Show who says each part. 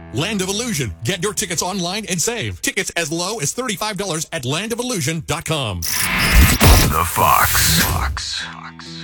Speaker 1: Land of Illusion. Get your tickets online and save. Tickets as low as $35 at landofillusion.com.
Speaker 2: The Fox.